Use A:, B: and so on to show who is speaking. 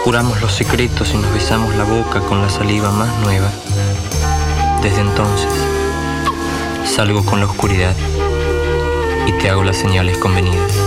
A: Juramos los secretos y nos besamos la boca con la saliva más nueva. Desde entonces, salgo con la oscuridad y te hago las señales convenidas.